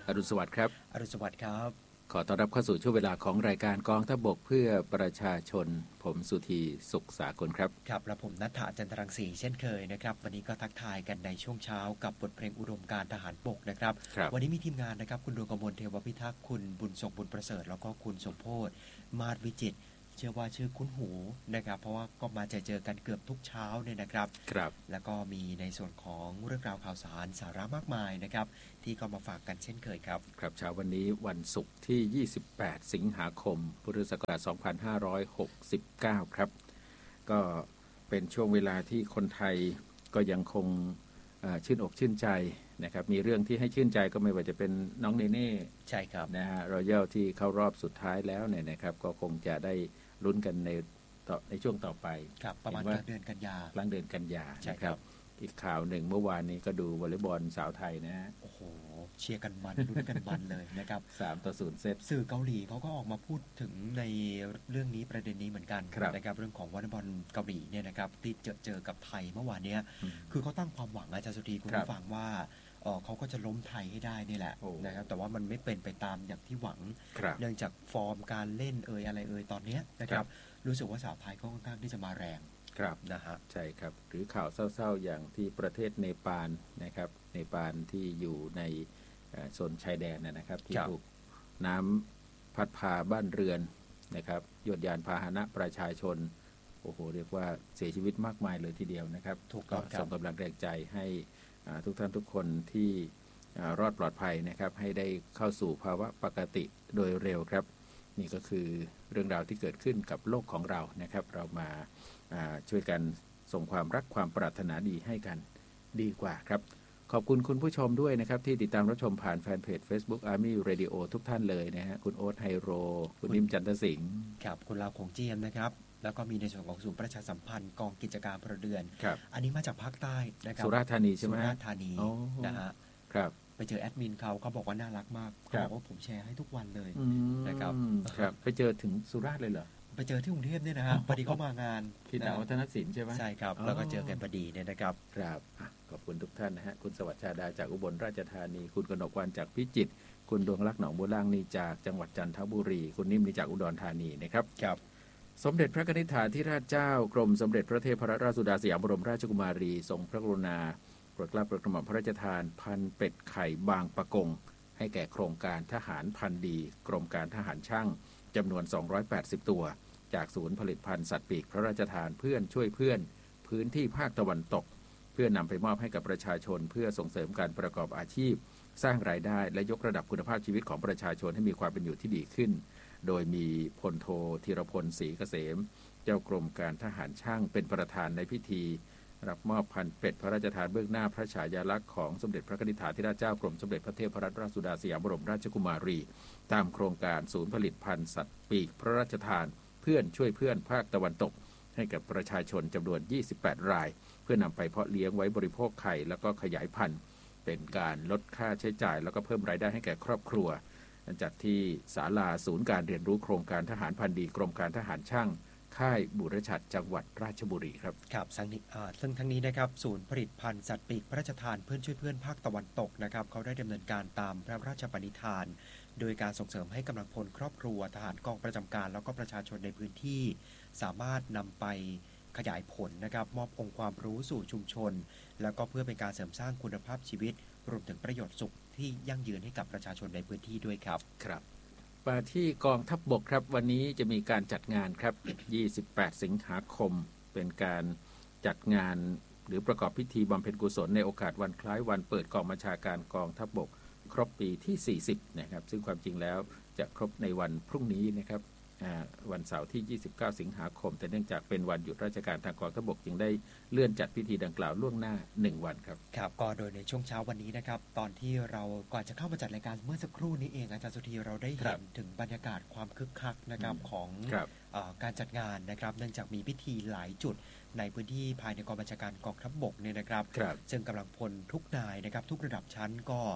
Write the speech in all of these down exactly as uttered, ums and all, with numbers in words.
อรุณสวัสดิ์ครับอรุณสวัสดิ์ครับขอต้อนรับเข้าสู่ช่วงเวลาของรายการกองทัพบกเพื่อประชาชนผมสุธีสุขสากลครับครับและผมณัฐฐาจันทรังสีเช่นเคยนะครับวันนี้ก็ทักทายกันในช่วงเช้ากับบทเพลงอุดมการณ์ทหารบกนะครับวันนี้มีทีมงานนะครับคุณดวงกมลเทวพิทักษ์คุณบุญส่งบุญประเสริฐแล้วก็คุณสมโพธิ์มาศวิจิตรเชื่อว่าชื่อคุ้นหูนะครับเพราะว่าก็มาเจอเจอกันเกือบทุกเช้าเนี่ยนะครับครับแล้วก็มีในส่วนของเรื่องราวข่าวสารสาระมากมายนะครับที่ก็มาฝากกันเช่นเคยครับครับเช้าวันนี้วันศุกร์ที่ยี่สิบแปดสิงหาคมพุทธศักราชสองพันห้าร้อยหกสิบเก้าครับก็เป็นช่วงเวลาที่คนไทยก็ยังคงชื่นอกชื่นใจนะครับมีเรื่องที่ให้ชื่นใจก็ไม่ว่าจะเป็นน้องเนเน่ใช่ครับนะฮะรอยัลที่เข้ารอบสุดท้ายแล้วเนี่ยนะครับก็คงจะได้ลุ้นกันในต่อในช่วงต่อไปครับประมาณกลางเดือนกันยากลางเดือนกันยาใช่ครับอีกข่าวหนึ่งเมื่อวานนี้ก็ดูวอลเลย์บอลสาวไทยนะฮะโอ้โหเชียร์กันมันลุ้นกันมันเลยนะครับสามต่อศูนย์เซตสื่อเกาหลีเขาก็ออกมาพูดถึงในเรื่องนี้ประเด็นนี้เหมือนกันนะครับเรื่องของวอลเลย์บอลเกาหลีเนี่ยนะครับที่เจอเจอกับไทยเมื่อวานนี้คือเขาตั้งความหวังอาจารย์สุธีคุณผู้ฟังว่าเขาก็จะล้มไทยให้ได้นี่แหละนะครับแต่ว่ามันไม่เป็นไปตามอย่างที่หวังเนื่องจากฟอร์มการเล่นเอ่ยอะไรเอ่ยตอนนี้นะครับรู้สึกว่าสาวไทยก็ค่อนข้างที่จะมาแรงครับนะฮะใช่ครับหรือข่าวเศร้าๆอย่างที่ประเทศเนปาลนะครับเนปาลที่อยู่ในโซนชายแดนนะครับที่ถูกน้ำพัดพาบ้านเรือนนะครับยวดยานพาหนะประชาชนโอ้โหเรียกว่าเสียชีวิตมากมายเลยทีเดียวนะครับถูกก็ส่งกำลังแรงใจให้ทุกท่านทุกคนที่รอดปลอดภัยนะครับให้ได้เข้าสู่ภาวะปกติโดยเร็วครับนี่ก็คือเรื่องราวที่เกิดขึ้นกับโลกของเรานะครับเรามาช่วยกันส่งความรักความปรารถนาดีให้กันดีกว่าครับขอบคุณคุณผู้ชมด้วยนะครับที่ติดตามรับชมผ่านแฟนเพจ Facebook Army Radio ทุกท่านเลยนะฮะคุณโอ๊ตไฮโรคุณนิ่มจันทสิงห์ครับคุณลาวของเจียมนะครับแล้วก็มีในส่วนของศูนย์ประชาสัมพันธ์กองกิจการพลเรือนอันนี้มาจากภาคใต้นะครับสุราษฎร์ธานีใช่ไหมสุราษฎร์ธานีนะฮะครับไปเจอแอดมินเขาเขาบอกว่าน่ารักมากเขาบอกว่าผมแชร์ให้ทุกวันเลยนะครับครับไปเจอถึงสุราษฎร์เลยเหรอไปเจอที่กรุงเทพเนี่ยนะฮะพอดีเขามางานที่ดาววัฒนศิลป์ใช่ไหมใช่ครับแล้วก็เจอกันพอดีเนี่ยนะครับครับขอบคุณทุกท่านนะฮะคุณสวัสดิ์ชาดาจากอุบลราชธานีคุณกนกวรรณจากพิจิตรคุณดวงลักษณ์หนองบัวล่างนี่จากจังหวัดจันทบุรีคุณนิ่มนี่จากอุดรธานีนะครับครับสมเด็จพระนิธิธิราชเจ้ากรมสมเด็จพระเทพรัตนราชสุดาสยามบรมราชกุมารีทรงพระกรุณาโปรดเกล้าโปรดกระหม่อมพระราชทานพันธุ์เป็ดไข่บางปะกงให้แก่โครงการทหารพันธุ์ดีกรมการทหารช่างจำนวนสองร้อยแปดสิบตัวจากศูนย์ผลิตภัณฑ์สัตว์ปีกพระราชทานเพื่อนช่วยเพื่อนพื้นที่ภาคตะวันตกเพื่อนำไปมอบให้กับประชาชนเพื่อส่งเสริมการประกอบอาชีพสร้างรายได้และยกระดับคุณภาพชีวิตของประชาชนให้มีความเป็นอยู่ที่ดีขึ้นโดยมีพลโทธีรพลศรีเกษมเจ้ากรมการทหารช่างเป็นประธานในพิธีรับมอบพันธุ์เป็ดพระราชทานเบื้องหน้าพระฉายาลักษณ์ของสมเด็จพระนิธิธิราชเจ้ากรมสมเด็จพระเทพรัตนราชสุดาสยามบรมราชกุมารีตามโครงการศูนย์ผลิตภัณฑ์สัตว์ปีกพระราชทานเพื่อนช่วยเพื่อนภาคตะวันตกให้กับประชาชนจำนวนยี่สิบแปดรายเพื่อนำไปเพาะเลี้ยงไว้บริโภคไข่แล้วก็ขยายพันธุ์เป็นการลดค่าใช้จ่ายแล้วก็เพิ่มรายได้ให้แก่ครอบครัวจัดที่ศาลาศูนย์การเรียนรู้โครงการทหารพันธุ์ดีกรมการทหารช่างค่ายบุรชัดจังหวัดราชบุรีครับครับซึ่งทั้งนี้นะครับศูนย์ผลิตภัณฑ์สัตว์ปีกพระราชทานเพื่อนช่วยเพื่อนภาคตะวันตกนะครับเขาได้ดำเนินการตามพระราชปณิธานโดยการส่งเสริมให้กำลังพลครอบครัวทหารกองประจำการแล้วก็ประชาชนในพื้นที่สามารถนำไปขยายผลนะครับมอบองค์ความรู้สู่ชุมชนแล้วก็เพื่อเป็นการเสริมสร้างคุณภาพชีวิตรวมถึงประโยชน์สุขที่ยั่งยืนให้กับประชาชนในพื้นที่ด้วยครับครับมาที่กองทัพบกครับวันนี้จะมีการจัดงานครับ ยี่สิบแปด สิงหาคมเป็นการจัดงานหรือประกอบพิธีบำเพ็ญกุศลในโอกาสวันคล้ายวันเปิดกองบัญชาการกองทัพบกครบปีที่สี่สิบนะครับซึ่งความจริงแล้วจะครบในวันพรุ่งนี้นะครับวันเสาร์ที่ยี่สิบเก้าสิงหาคมแต่เนื่องจากเป็นวันหยุดราชการทางกองทัพบกจึงได้เลื่อนจัดพิธีดังกล่าวล่วงหน้าหนึ่งวันครับครับก็โดยในช่วงเช้าวันนี้นะครับตอนที่เราก่อนจะเข้ามาจัดรายการเมื่อสักครู่นี้เองอาจารย์สุธีเราได้เห็นถึงบรรยากาศความคึกคักนะครับของการจัดงานนะครับเนื่องจากมีพิธีหลายจุดในพื้นที่ภายในกองบัญชาการกองทัพบกเนี่ยนะครับซึ่งกำลังพลทุกนายนะครับทุกระดับชั้นก็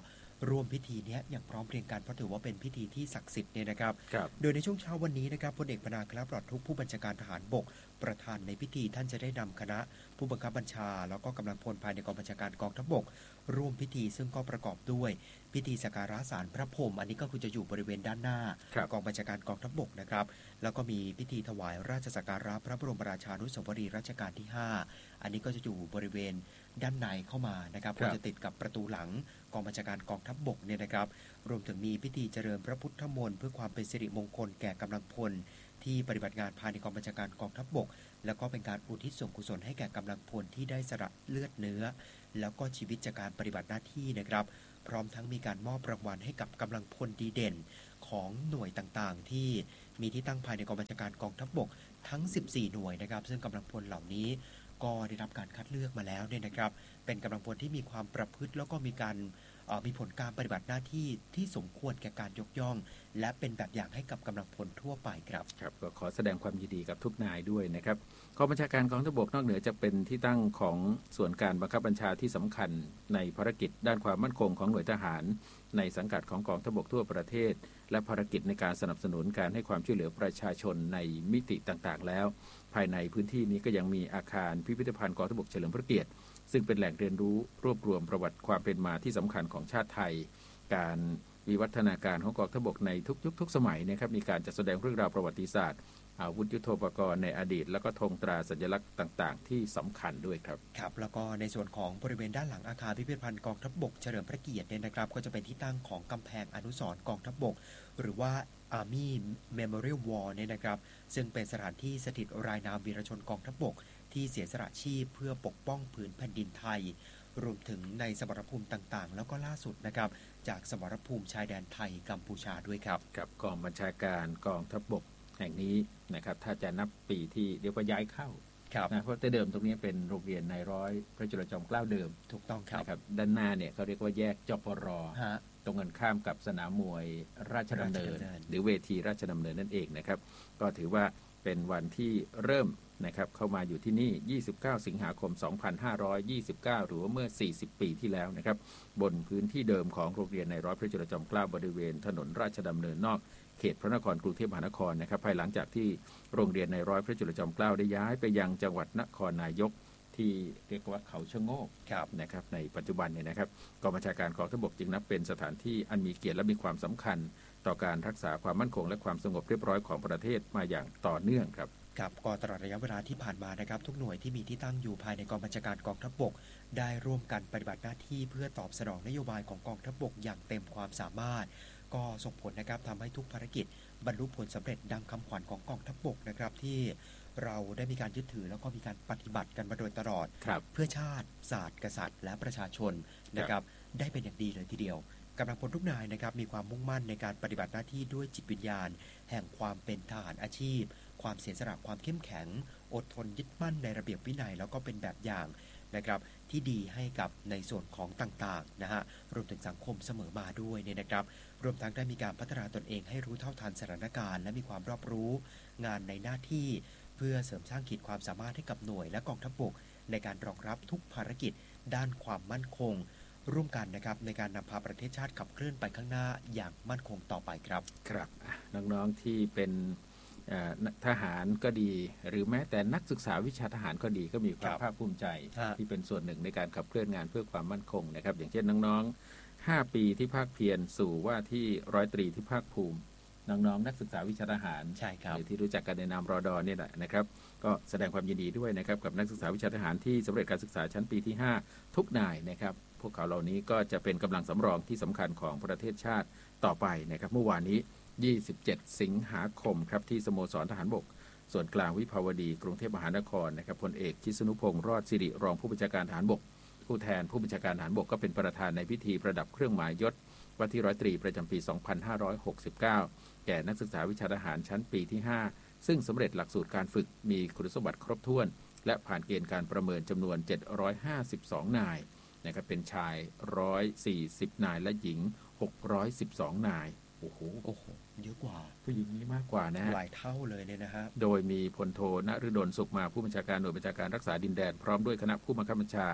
ร่วมพิธีนี้อย่างพร้อมเพรียงกันเพราะถือว่าเป็นพิธีที่ศักดิ์สิทธิ์เนี่ยนะครับครับโดยในช่วงเช้าวันนี้นะครับพลเอกพนาคละปลอดทุกข์ผู้บัญชาการทหารบกประธานในพิธีท่านจะได้นำคณะผู้บังคับบัญชาแล้วก็กำลังพลภายในกองบัญชาการกองทัพบกร่วมพิธีซึ่งก็ประกอบด้วยพิธีสักการะศาลพระพรหมอันนี้ก็คือจะอยู่บริเวณด้านหน้ากองบัญชาการกองทัพบกนะครับแล้วก็มีพิธีถวายราชสักการะพระบรมราชานุสาวรีย์รัชกาลที่ห้าอันนี้ก็จะอยู่บริเวณด้านในเข้ามานะครับก็จะติดกับประตูหลังกองบัญชาการกองทัพบกเนี่ยนะครับรวมถึงมีพิธีเจริญพระพุทธมนต์เพื่อความเป็นสิริมงคลแก่กำลังพลที่ปฏิบัติงานภายในกองบัญชาการกองทัพบกแล้วก็เป็นการอุทิศส่วนกุศลให้แก่กำลังพลที่ได้สละเลือดเนื้อแล้วก็ชีวิตจากการปฏิบัติหน้าที่นะครับพร้อมทั้งมีการมอบรางวัลให้กับกำลังพลดีเด่นของหน่วยต่างๆที่มีที่ตั้งภายในกองบัญชาการกองทัพบกทั้งสิบสี่หน่วยนะครับซึ่งกำลังพลเหล่านี้ก็ได้รับการคัดเลือกมาแล้วเนี่ยนะครับเป็นกำลังพลที่มีความประพฤติแล้วก็มีการมีผลการปฏิบัติหน้าที่ที่สมควรแก่การยกย่องและเป็นแบบอย่างให้กับกำลังพลทั่วไปครับครับก็ขอแสดงความยินดีกับทุกนายด้วยนะครับกองบัญชาการกองทัพบกนอกเหนือจะเป็นที่ตั้งของส่วนการบังคับบัญชาที่สำคัญในภารกิจด้านความมั่นคงของหน่วยทหารในสังกัดของกองทัพบกทั่วประเทศและภารกิจในการสนับสนุนการให้ความช่วยเหลือประชาชนในมิติต่างๆแล้วภายในพื้นที่นี้ก็ยังมีอาคารพิพิธภัณฑ์กองทัพบกเฉลิมพระเกียรติซึ่งเป็นแหล่งเรียนรู้รวบรวมประวัติความเป็นมาที่สำคัญของชาติไทยการวิวัฒนาการของกองทัพบกในทุกยุคทุกสมัยนะครับมีการจัดแสดงเรื่องราวประวัติศาสตร์อาวุธยุทโธปกรณ์ในอดีตแล้วก็ธงตราสัญลักษณ์ต่างๆที่สำคัญด้วยครับครับแล้วก็ในส่วนของบริเวณด้านหลังอาคารพิพิธภัณฑ์กองทัพบกเฉลิมพระเกียรติเนี่ยนะครับก็จะเป็นที่ตั้งของกำแพงอนุสรณ์กองทัพบกหรือว่า Army Memorial Wall เนี่ยนะครับซึ่งเป็นสถานที่สถิตรายนามวีรชนกองทัพบกที่เสียสละชีพเพื่อปกป้องผืนแผ่นดินไทยรวมถึงในสมรภูมิต่างๆแล้วก็ล่าสุดนะครับจากสมรภูมิชายแดนไทยกัมพูชาด้วยครับกับกองบัญชาการกองทัพบกแห่งนี้นะครับถ้าจะนับปีที่เรียกว่าย้ายเข้านะเพราะแต่เดิมตรงนี้เป็นโรงเรียนนายร้อยพระจุลจอมเกล้าเดิมถูกต้องครับนะครับด้านหน้าเนี่ยเขาเรียกว่าแยกจปรตรงกันข้ามกับสนามมวยราชดำเนินหรือเวทีราชดำเนินนั่นเองนะครับก็ถือว่าเป็นวันที่เริ่มนะครับเข้ามาอยู่ที่นี่ยี่สิบเก้าสิงหาคมสองพันห้าร้อยยี่สิบเก้าหรือว่าเมื่อสี่สิบปีที่แล้วนะครับบนพื้นที่เดิมของโรงเรียนนายร้อยพระจุลจอมเกล้าบริเวณถนนราชดำเนินนอกเขตพระนครกรุงเทพมหานครนะครับภายหลังจากที่โรงเรียนนายร้อยพระจุลจอมเกล้าได้ย้ายไปยังจังหวัดนครนายกที่เรียกว่าเขาชะโงกนะครับในปัจจุบันเนี่ยนะครับกองบัญชาการกองทัพบกจึงนับเป็นสถานที่อันมีเกียรติและมีความสำคัญต่อการรักษาความมั่นคงและความสงบเรียบร้อยของประเทศมาอย่างต่อเนื่องครับครับก็ตลอดระยะเวลาที่ผ่านมานะครับทุกหน่วยที่มีที่ตั้งอยู่ภายในกองบัญชาการกองทัพบกได้ร่วมกันปฏิบัติหน้าที่เพื่อตอบสนองนโยบายของกองทัพบกอย่างเต็มความสามารถก็ส่งผลนะครับทำให้ทุกภารกิจบรรลุผลสำเร็จดังคำขวัญของกองทัพบกนะครับที่เราได้มีการยึดถือแล้วก็มีการปฏิบัติกันมาโดยตลอดเพื่อชาติศาสตร์กษัตริย์และประชาชนนะครับได้เป็นอย่างดีเลยทีเดียวกำลังพลทุกนายนะครับมีความมุ่งมั่นในการปฏิบัติหน้าที่ด้วยจิตวิญญาณแห่งความเป็นทหารอาชีพความเสียสละความเข้มแข็งอดทนยึดมั่นในระเบียบวินัยแล้วก็เป็นแบบอย่างนะครับที่ดีให้กับในส่วนของต่างๆนะฮะรวมถึงสังคมเสมอมาด้วยเนี่ยนะครับรวมทั้งได้มีการพัฒนาตนเองให้รู้เท่าทันสถานการณ์และมีความรอบรู้งานในหน้าที่เพื่อเสริมสร้างขีดความสามารถให้กับหน่วยและกองทัพบกในการรองรับทุกภารกิจด้านความมั่นคงร่วมกันนะครับในการนำพาประเทศชาติขับเคลื่อนไปข้างหน้าอย่างมั่นคงต่อไปครับครับน้องๆที่เป็นทหารก็ดีหรือแม้แต่นักศึกษาวิชาทหารก็ดีก็มีความภาคภูมิใจที่เป็นส่วนหนึ่งในการขับเคลื่อนงานเพื่อความมั่นคงนะครับอย่างเช่นน้องๆห้าปีที่ภาคเพียรสู่ว่าที่ร้อยตรีที่ภาคภูมิน้องๆนักศึกษาวิชาทหารหรือที่รู้จักกันในนามรอดอนี่แหละนะครับก็แสดงความยินดีด้วยนะครับกับนักศึกษาวิชาทหารที่สำเร็จการศึกษาชั้นปีที่ห้าทุกนายนะครับพวกเขาเหล่านี้ก็จะเป็นกำลังสำรองที่สำคัญของประเทศชาติต่อไปนะครับเมื่อวานนี้ยี่สิบเจ็ดสิงหาคมครับที่สโมสรทหารบกส่วนกลางวิภาวดีกรุงเทพมหานครนะครับพลเอกชิสนุพงษ์รอดสิริรองผู้บัญชาการทหารบกผู้แทนผู้บัญชาการทหารบกก็เป็นประธานในพิธีประดับเครื่องหมายยศว่าที่ร้อยตรีประจำปีสองพันห้าร้อยหกสิบเก้าแก่นักศึกษาวิชาทหารชั้นปีที่ห้าซึ่งสำเร็จหลักสูตรการฝึกมีคุณสมบัติครบถ้วนและผ่านเกณฑ์การประเมินจำนวนเจ็ดร้อยห้าสิบสองนายนะครับเป็นชายหนึ่งร้อยสี่สิบนายและหญิงหกร้อยสิบสองนายโอ้โหโอ้โหเยอะกว่าผู้หญิงนี้มากกว่านะหลายเท่าเลยเนี่ยนะฮะโดยมีพลโทณฤดลสุขมาผู้บัญชาการหน่วยบัญชาการรักษาดินแดนพร้อมด้วยคณะผู้บังคับบัญชา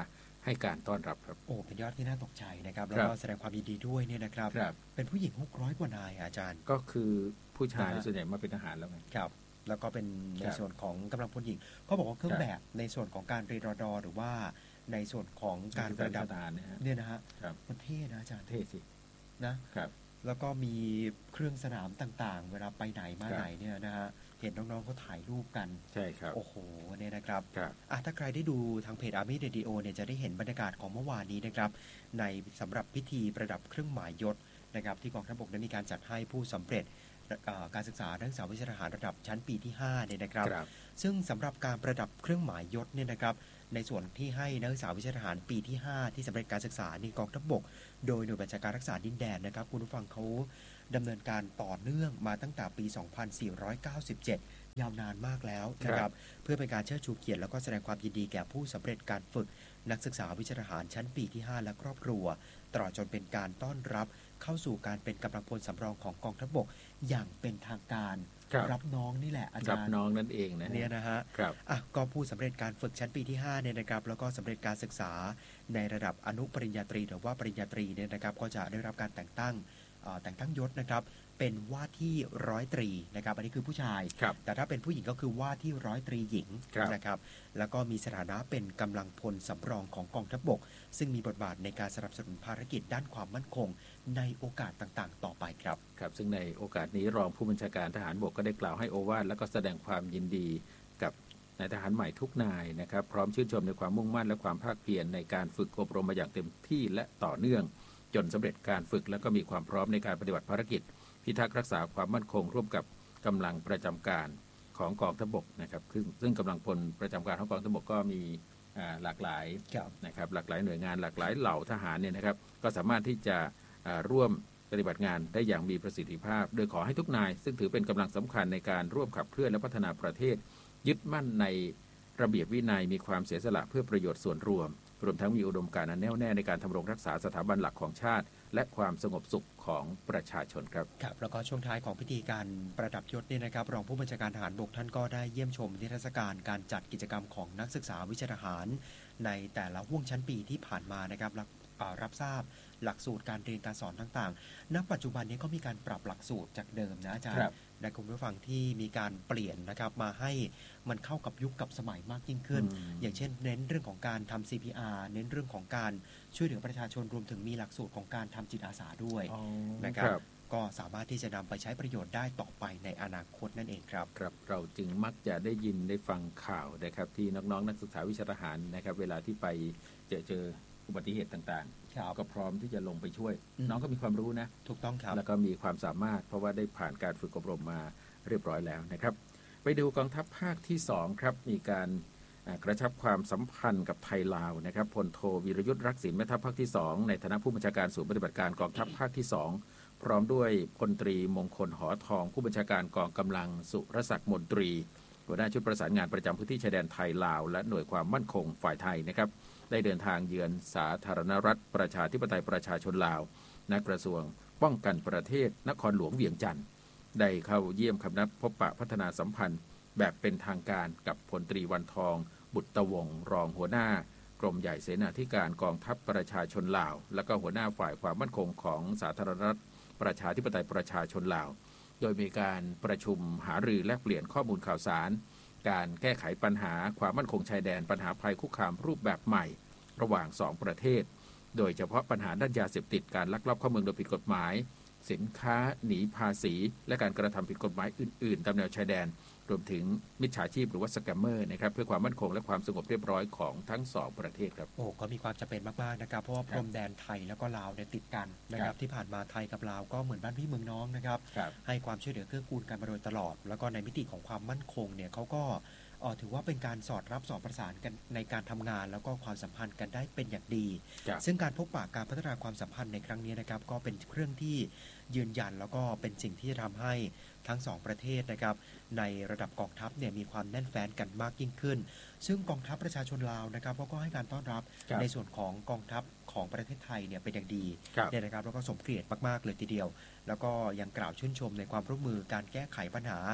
ให้การต้อนรับครับโอ้เป็นยอดที่น่าตกใจนะครับแล้วก็แสดงความยินดีด้วยเนี่ยนะครับเป็นผู้หญิงหกร้อยกว่านายอาจารย์ก็คือผู้ชายส่วนใหญ่มาเป็นทหารแล้วไงครับแล้วก็เป็นในส่วนของกำลังพลหญิงเขาบอกว่าเครื่องแบบในส่วนของการเรียนรอดอหรือว่าในส่วนของการประดับเนี่ยนะฮะมันเท่นะอาจารย์เท่สินะครับแล้วก็มีเครื่องสนามต่างๆเวลาไปไหนมาไหนเนี่ยนะฮะเห็นน้องๆเขาถ่ายรูปกันใช่ครับโอ้โหเนี่ยนะครับอ่ะถ้าใครได้ดูทางเพจ Army Radio เนี่ยจะได้เห็นบรรยากาศของเมื่อวานนี้นะครับในสำหรับพิธีประดับเครื่องหมายยศนะครับที่กองทัพบกได้มีการจัดให้ผู้สำเร็จการศึกษานักศึกษาวิชาทหารระดับชั้นปีที่ห้าเนี่ยนะครับซึ่งสำหรับการประดับเครื่องหมายยศเนี่ยนะครับในส่วนที่ให้นักศึกษาวิชาทหารปีที่ห้าที่สำเร็จการศึกษาในกองทัพบกโดยหน่วยบัญชาการรักษาดินแดนนะครับคุณผู้ฟังเขาดำเนินการต่อเนื่องมาตั้งแต่ปี สองพันสี่ร้อยเก้าสิบเจ็ด ยาวนานมากแล้วนะครับเพื่อเป็นการเชิดชูเกียรติแล้วก็แสดงความยินดีแก่ผู้สำเร็จการฝึกนักศึกษาวิชาทหารชั้นปีที่ห้าและครอบครัวตลอดจนเป็นการต้อนรับเข้าสู่การเป็นกำลังพลสำรองของกองทัพบกอย่างเป็นทางการรับน้องนี่แหละอาจารย์รับน้องนั่นเองนะเนี่ยนะฮะอ่ะก็ผู้สำเร็จการฝึกชั้นปีที่ห้าเนี่ยนะครับแล้วก็สำเร็จการศึกษาในระดับอนุปริญญาตรีหรือว่าปริญญาตรีเนี่ยนะครับก็จะได้รับการแต่งตั้งแต่งตั้งยศนะครับเป็นว่าที่ร้อยตรีนะครับอันนี้คือผู้ชายแต่ถ้าเป็นผู้หญิงก็คือว่าที่ร้อยตรีหญิงนะครับแล้วก็มีสถานะเป็นกำลังพลสำรองของกองทัพบกซึ่งมีบทบาทในการสนับสนุนภารกิจด้านความมั่นคงในโอกาสต่างๆต่อไปครับครับซึ่งในโอกาสนี้รองผู้บัญชาการทหารบกก็ได้กล่าวให้โอวาทและก็แสดงความยินดีกับนายทหารใหม่ทุกนายนะครับพร้อมชื่นชมในความมุ่งมั่นและความภาคเพียรในการฝึกอบรมมาอย่างเต็มที่และต่อเนื่องจนสำเร็จการฝึกและก็มีความพร้อมในการปฏิบัติภารกิจพิทักษ์รักษาความมั่นคงร่วมกับกำลังประจำการของกองทัพบกนะครับซึ่งกำลังพลประจำการของกองทัพบกก็มีหลากหลายนะครับหลากหลายหน่วยงานหลากหลายเหล่าทหารเนี่ยนะครับก็สามารถที่จะร่วมปฏิบัติงานได้อย่างมีประสิทธิภาพโดยขอให้ทุกนายซึ่งถือเป็นกำลังสำคัญในการร่วมขับเคลื่อนและพัฒนาประเทศยึดมั่นในระเบียบวินัยมีความเสียสละเพื่อประโยชน์ส่วนรวมรวมทั้งมีอุดมการณ์อันแน่วแน่ในการทำรงรักษาสถาบันหลักของชาติและความสงบสุขของประชาชนครับครับแล้วก็ช่วงท้ายของพิธีการประดับยศเนี่ยนะครับรองผู้บัญชาการทหารบกท่านก็ได้เยี่ยมชมนิทรรศการการจัดกิจกรรมของนักศึกษาวิชาทหารในแต่ละห่วงชั้นปีที่ผ่านมานะครับรับรับทราบหลักสูตรการเรียนการสอนต่างๆณปัจจุบันนี้ก็มีการปรับหลักสูตรจากเดิมนะอาจารย์ในกลุ่มผู้ฟังที่มีการเปลี่ยนนะครับมาให้มันเข้ากับยุคกับสมัยมากยิ่งขึ้น อ, อย่างเช่นเน้นเรื่องของการทำ ซี พี อาร์ เน้นเรื่องของการช่วยเหลือประชาชนรวมถึงมีหลักสูตรของการทำจิตอาสาด้วยนะครับก็สามารถที่จะนำไปใช้ประโยชน์ได้ต่อไปในอนาคตนั่นเองครับครับเราจึงมักจะได้ยินได้ฟังข่าวนะครับที่น้องๆนักศึกษาวิชาทหารนะครับเวลาที่ไปเจอเจออุบัติเหตุต่างๆก็พร้อมที่จะลงไปช่วยน้องก็มีความรู้นะถูกต้องครับแล้วก็มีความสามารถเพราะว่าได้ผ่านการฝึกอบรมมาเรียบร้อยแล้วนะครับไปดูกองทัพภาคที่สองครับมีการกระชับความสัมพันธ์กับไทยลาวนะครับพลโทวีรยุทธ์รักษิณแม่ทัพภาคที่สองในฐานะผู้บัญชาการศูนย์ปฏิบัติการกองทัพภาคที่สองพร้อมด้วยพลตรีมงคลหอทองผู้บัญชาการกองกำลังสุรศักดิ์มนตรีหัวหน้าชุดประสานงานประจำพื้นที่ชายแดนไทยลาวและหน่วยความมั่นคงฝ่ายไทยนะครับได้เดินทางเยือนสาธารณรัฐประชาธิปไตยประชาชนลาวณกระทรวงป้องกันประเทศนครหลวงเวียงจันทร์ได้เข้าเยี่ยมคำนับพบปะพัฒนาสัมพันธ์แบบเป็นทางการกับพลตรีวันทองบุตรวงศ์รองหัวหน้ากรมใหญ่เสนาธิการกองทัพประชาชนลาวและก็หัวหน้าฝ่ายความมั่นคงของสาธารณรัฐประชาธิปไตยประชาชนลาวโดยมีการประชุมหารือแลกเปลี่ยนข้อมูลข่าวสารการแก้ไขปัญหาความมั่นคงชายแดนปัญหาภัยคุกคามรูปแบบใหม่ระหว่างสองประเทศโดยเฉพาะปัญหาด้านยาเสพติดการลักลอบเข้าเมืองโดยผิดกฎหมายสินค้าหนีภาษีและการกระทำผิดกฎหมายอื่นๆตามแนวชายแดนรวมถึงมิจฉาชีพหรือว่าสแกมเมอร์นะครับเพื่อความมั่นคงและความสงบเรียบร้อยของทั้งสองประเทศครับโอ้ก็มีความจำเป็นมากๆนะครับเพราะว่าพรมแดนไทยแล้วก็ลาวเนี่ยติดกันนะครับที่ผ่านมาไทยกับลาวก็เหมือนบ้านพี่เมืองน้องนะครับให้ความช่วยเหลือเกื้อกูลกันมาโดยตลอดแล้วก็ในมิติของความมั่นคงเนี่ยเขาก็ถือว่าเป็นการสอดรับสอดประสานกันในการทำงานแล้วก็ความสัมพันธ์กันได้เป็นอย่างดีซึ่งการพบปะการพัฒนาความสัมพันธ์ในครั้งนี้นะครับก็เป็นเครื่องที่ยืนยันแล้วก็เป็นสิ่งที่จะทำให้ทั้งสองประเทศนะครับในระดับกองทัพเนี่ยมีความแน่นแฟ้นกันมากยิ่งขึ้นซึ่งกองทัพประชาชนลาวนะครับก็ให้การต้อนรับในส่วนของกองทัพของประเทศไทยเนี่ยเป็นอย่างดีเนี่ยนะครับแล้วก็สมเกียรติมากๆเลยทีเดียวแล้วก็ยังกล่าวชื่นชมในความร่วมมือการแก้ไขปัญหา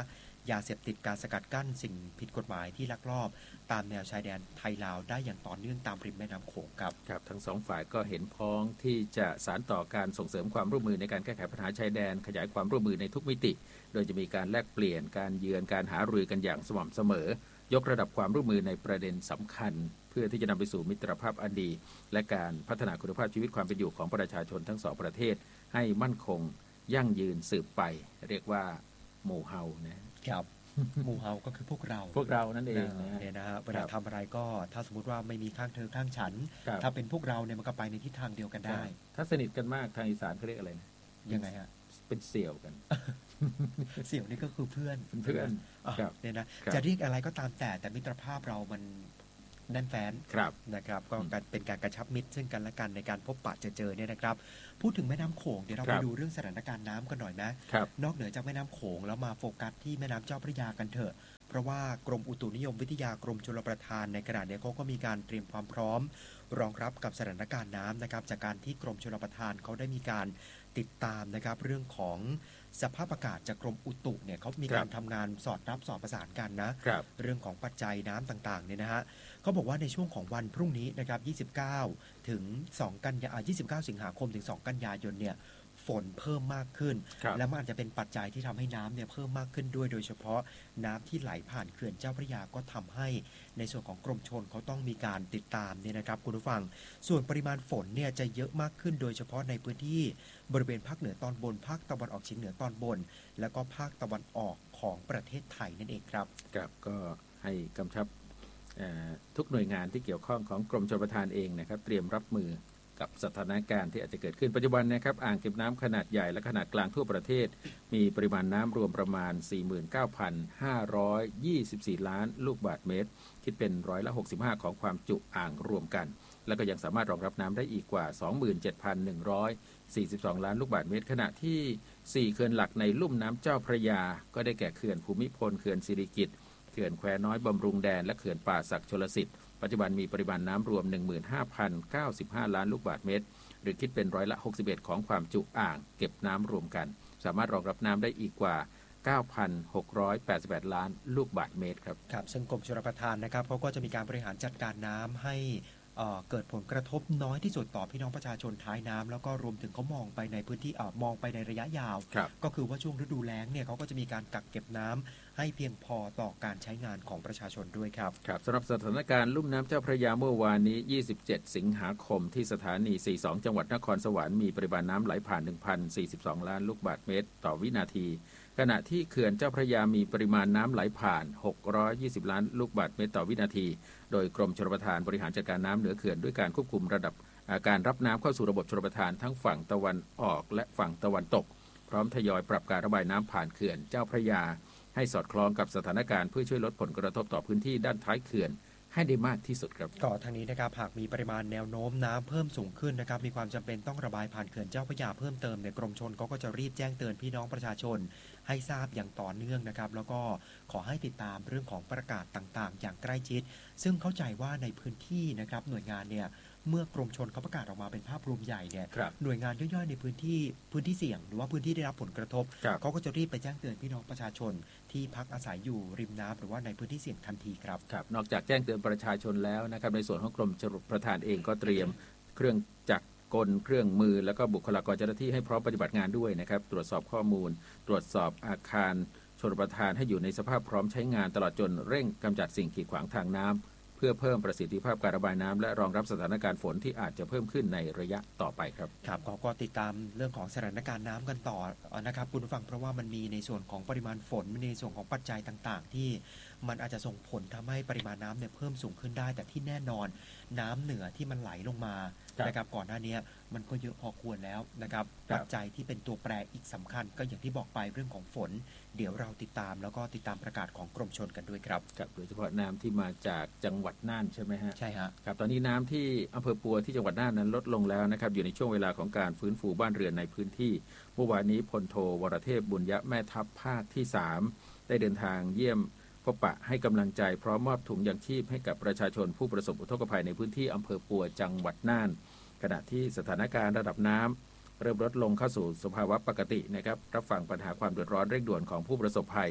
ยาเสพติดการสกัดกั้นสิ่งผิดกฎหมายที่ลักลอบตามแนวชายแดนไทยลาวได้อย่างต่อเนื่องตามริมแม่น้ำโขงครับครับทั้งสองฝ่ายก็เห็นพ้องที่จะสานต่อการส่งเสริมความร่วมมือในการแก้ไขปัญหาชายแดนขยายความร่วมมือในทุกมิติโดยจะมีการแลกเปลี่ยนการเยือนการหารือกันอย่างสม่ำเสมอยกระดับความร่วมมือในประเด็นสำคัญเพื่อที่จะนำไปสู่มิตรภาพอันดีและการพัฒนาคุณภาพชีวิตความเป็นอยู่ของประชาชนทั้งสองประเทศให้มั่นคงยั่งยืนสืบไปเรียกว่าหมู่เฮานะครับหมู่เฮาก็คือพวกเราพวกเรานั่นเองนะเนี่ยนะฮะเวลาทำอะไรก็ถ้าสมมติว่าไม่มีข้างเธอข้างฉันถ้าเป็นพวกเราเนี่ยมันก็ไปในทิศทางเดียวกันได้ถ้าสนิทกันมากทางอีสานเขาเรียกอะไรนะยังไงฮะเป็นเสี่ยวกันเสี่ยวนี่ก็คือเพื่อนเพื่อนเนี่ยนะจะเรียกอะไรก็ตามแต่แต่มิตรภาพเรามันแน่นแฟ้นนะครับก็เป็นการกระชับมิตรซึ่งกันและกันในการพบปะเจอเจอเนี่ยนะครับพูดถึงแม่น้ำโขงเดี๋ยวเราไปดูเรื่องสถานการณ์น้ำกันหน่อยนะนอกเหนือจากแม่น้ำโขงแล้วมาโฟกัสที่แม่น้ำเจ้าพระยากันเถอะเพราะว่ากรมอุตุนิยมวิทยากรมชลประทานในขณะนี้เขาก็มีการเตรียมความพร้อมรองรับกับสถานการณ์น้ำนะครับจากการที่กรมชลประทานเขาได้มีการติดตามนะครับเรื่องของสภาพอากาศจากกรมอุตุเนี่ยเขามีการทำงานสอดรับสอดประสานกันนะเรื่องของปัจจัยน้ำต่างๆเนี่ยนะฮะเขาบอกว่าในช่วงของวันพรุ่งนี้นะครับยี่สิบเก้าถึงสองกันยายนยี่สิบเก้าสิงหาคมถึงสองกันยายนเนี่ยฝนเพิ่มมากขึ้นและมันอาจจะเป็นปัจจัยที่ทำให้น้ำเนี่ยเพิ่มมากขึ้นด้วยโดยเฉพาะน้ำที่ไหลผ่านเขื่อนเจ้าพระยาก็ทำให้ในส่วนของกรมชลเขาต้องมีการติดตามเนี่ยนะครับคุณผู้ฟังส่วนปริมาณฝนเนี่ยจะเยอะมากขึ้นโดยเฉพาะในพื้นที่บริเวณภาคเหนือตอนบนภาคตะวันออกเฉียงเหนือตอนบนแล้วก็ภาคตะวันออกของประเทศไทยนั่นเองครับครับก็ให้กำชับทุกหน่วยงานที่เกี่ยวข้องของกรมชลประทานเองนะครับเตรียมรับมือกับสถานการณ์ที่อาจจะเกิดขึ้นปัจจุบันนะครับอ่างเก็บน้ำขนาดใหญ่และขนาดกลางทั่วประเทศมีปริมาณน้ำรวมประมาณ สี่หมื่นเก้าพันห้าร้อยยี่สิบสี่ ล้านลูกบาศก์เมตรคิดเป็นร้อยละหกสิบห้าของความจุอ่างรวมกันและก็ยังสามารถรองรับน้ำได้อีกกว่า สองหมื่นเจ็ดพันหนึ่งร้อยสี่สิบสอง ล้านลูกบาศก์เมตรขณะที่สี่เขื่อนหลักในลุ่มน้ำเจ้าพระยาก็ได้แก่เขื่อนภูมิพลเขื่อนสิริกิติ์เขื่อนแควน้อยบำรุงแดนและเขื่อนป่าสักชลสิทธิ์ปัจจุบันมีปริมาณน้ำรวม หนึ่งหมื่นห้าพันเก้าสิบห้า ล้านลูกบาศก์เมตรหรือคิดเป็นร้อยละหกสิบเอ็ดของความจุอ่างเก็บน้ำรวมกันสามารถรองรับน้ำได้อีกกว่า เก้าพันหกร้อยแปดสิบแปด ล้านลูกบาศก์เมตรครับครับซึ่งกรมชลประทานนะครับเขาก็จะมีการบริหารจัดการน้ำให้เกิดผลกระทบน้อยที่สุดต่อพี่น้องประชาชนท้ายน้ำแล้วก็รวมถึงเขามองไปในพื้นที่มองไปในระยะยาวก็คือว่าช่วงฤดูแล้งเนี่ยเขาก็จะมีการกักเก็บน้ำให้เพียงพอต่อการใช้งานของประชาชนด้วยครับครับสำหรับสถานการณ์ลุ่มน้ำเจ้าพระยาเมื่อวานนี้ยี่สิบเจ็ดสิงหาคมที่สถานีสี่สิบสองจังหวัดนครสวรรค์มีปริมาณน้ำไหลผ่าน หนึ่งพันสี่สิบสอง ล้านลูกบาศก์เมตรต่อวินาทีขณะที่เขื่อนเจ้าพระยามีปริมาณน้ำไหลผ่านหกร้อยยี่สิบล้านลูกบาศก์เมตรต่อวินาทีโดยกรมชลประทานบริหารจัดการน้ำเหนือเขื่อนด้วยการควบคุมระดับการรับน้ำเข้าสู่ระบบชลประทานทั้งฝั่งตะวันออกและฝั่งตะวันตกพร้อมทยอยปรับการระบายน้ำผ่านเขื่อนเจ้าพระยาให้สอดคล้องกับสถานการณ์เพื่อช่วยลดผลกระทบต่อพื้นที่ด้านท้ายเขื่อนให้ได้มากที่สุดครับก็ทางนี้นะครับหากมีปริมาณแนวโน้มน้ำเพิ่มสูงขึ้นนะครับมีความจำเป็นต้องระบายผ่านเขื่อนเจ้าพระยาเพิ่มเติมในกรมชลเขาก็จะรีบแจ้งเตือนพี่น้องประชาชนให้ทราบอย่างต่อเนื่องนะครับแล้วก็ขอให้ติดตามเรื่องของประกาศต่างๆอย่างใกล้ชิดซึ่งเข้าใจว่าในพื้นที่นะครับหน่วยงานเนี่ยเมื่อกรมชลเขาประกาศออกมาเป็นภาพรวมใหญ่เนี่ยหน่วยงานย่อยๆในพื้นที่พื้นที่เสี่ยงหรือว่าพื้นที่ได้รับผลกระทบเขาก็จะรีบไปแจ้งเตือนพี่น้องประชาชนที่พักอาศัยอยู่ริมน้ำหรือว่าในพื้นที่เสี่ยงทันทีครับครับนอกจากแจ้งเตือนประชาชนแล้วนะครับในส่วนของกรมชลประทานเองก็เตรียมเครื่องจักรกลเครื่องมือแล้วก็บุคลากรเจ้าหน้าที่ให้พร้อมปฏิบัติงานด้วยนะครับตรวจสอบข้อมูลตรวจสอบอาคารชลประทานให้อยู่ในสภาพพร้อมใช้งานตลอดจนเร่งกำจัดสิ่งกีดขวางทางน้ำเพื่อเพิ่มประสิทธิภาพการระบายน้ำและรองรับสถานการณ์ฝนที่อาจจะเพิ่มขึ้นในระยะต่อไปครับครับก็ติดตามเรื่องของสถานการณ์น้ำกันต่อนะครับคุณผู้ฟังเพราะว่ามันมีในส่วนของปริมาณฝนในส่วนของปัจจัยต่างๆที่มันอาจจะส่งผลทำให้ปริมาณน้ำเนี่ยเพิ่มสูงขึ้นได้แต่ที่แน่นอนน้ำเหนือที่มันไหลลงมานะครับก่อนหน้านี้มันก็เยอะพอควรแล้วนะครับปัจจัยที่เป็นตัวแปรอีกสำคัญก็อย่างที่บอกไปเรื่องของฝนเดี๋ยวเราติดตามแล้วก็ติดตามประกาศของกรมชลกันด้วยครับครับโดยเฉพาะน้ำที่มาจากจังหวัดน่านใช่ไหมฮะใช่ฮะครับตอนนี้น้ำที่อำเภอปัวที่จังหวัดน่านนั้นลดลงแล้วนะครับอยู่ในช่วงเวลาของการฟื้นฟูบ้านเรือนในพื้นที่เมื่อวานนี้พลโทวรเทพบุญยะแม่ทัพภาคที่สามได้เดินทางเยี่ยมพบปะให้กำลังใจพร้อมมอบถุงยางชีพให้กับประชาชนผู้ประสบอุทกภัยในพื้นที่อำเภอปัวจังหวัดน่านขณะที่สถานการณ์ระดับน้ำเริ่มลดลงเข้าสู่สภาวะปกตินะครับรับฟังปัญหาความเดือดร้อนเร่งด่วนของผู้ประสบภัย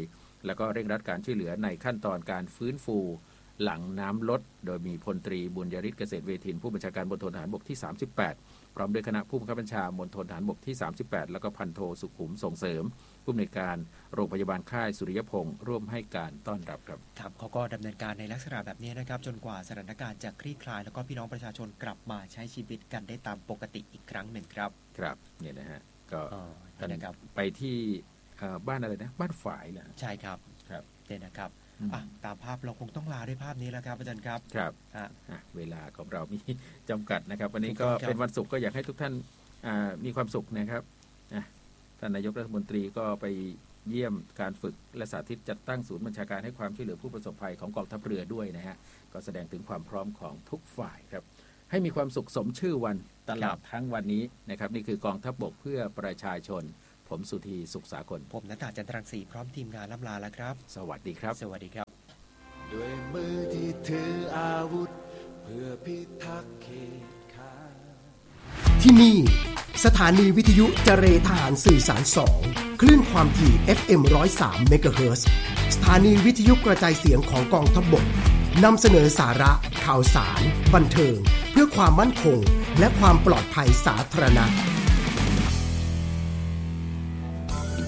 แล้วก็เร่งรัดการช่วยเหลือในขั้นตอนการฟื้นฟูหลังน้ำลดโดยมีพลตรีบุญยฤทธิ์เกษตรเวทินผู้บัญชาการมณฑลทหารบกที่สามสิบแปดพร้อมด้วยคณะผู้บังคับบัญชามณฑลทหารบกที่สามสิบแปดแล้วก็พันโทสุขุมส่งเสริมผู้อำนวยการโรงพยาบาลค่ายสุริยพงศ์ร่วมให้การต้อนรับครับครับเขาก็ดำเนินการในลักษณะแบบนี้นะครับจนกว่าสถานการณ์จะคลี่คลายแล้วก็พี่น้องประชาชนกลับมาใช้ชีวิตกันได้ตามปกติอีกครั้งหนึ่งครับครับเนี่ยนะฮะก็นะครับไปที่บ้านอะไรนะบ้านฝายนะใช่ครับครับเนี่ยนะครับตามภาพเราคงต้องลาด้วยภาพนี้แล้วครับอาจารย์ครับครับเวลาของเรามีจำกัดนะครับวันนี้ก็เป็นวันศุกร์ก็อยากให้ทุกท่านมีความสุขนะครับท่านนายกรัฐมนตรีก็ไปเยี่ยมการฝึกและสาธิตจัดตั้งศูนย์บัญชาการให้ความช่วยเหลือผู้ประสบภัยของกองทัพเรือด้วยนะฮะก็แสดงถึงความพร้อมของทุกฝ่ายครับให้มีความสุขสมชื่อวันตลอดทั้งวันนี้นะครับนี่คือกองทัพบกเพื่อประชาชนผมสุธีสุขสากลผมณัฐจันทรังสีพร้อมทีมงานล่ำลาแล้วครับสวัสดีครับสวัสดีครับด้วยมือที่ถืออาวุธเพื่อพิทักษ์เขตข่ายที่นี่สถานีวิทยุเจเรทหารสื่อสารสองคลื่นความถี่ เอฟ เอ็ม หนึ่งศูนย์สาม เมกะเฮิรตซ์สถานีวิทยุกระจายเสียงของกองทัพบกนำเสนอสาระข่าวสารบันเทิงเพื่อความมั่นคงและความปลอดภัยสาธารณะ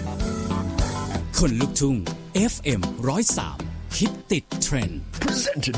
คนลุกทุ่ง เอฟ เอ็ม หนึ่งศูนย์สาม ฮิตติดเทรนด์